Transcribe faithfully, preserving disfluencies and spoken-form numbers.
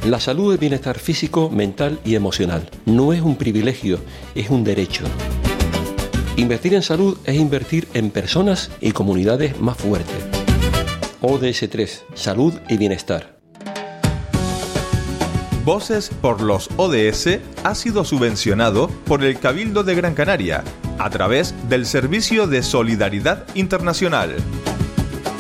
La salud es bienestar físico, mental y emocional. No es un privilegio, es un derecho. Invertir en salud es invertir en personas y comunidades más fuertes. O D S tres, salud y bienestar. Voces por los O D S ha sido subvencionado por el Cabildo de Gran Canaria a través del Servicio de Solidaridad Internacional.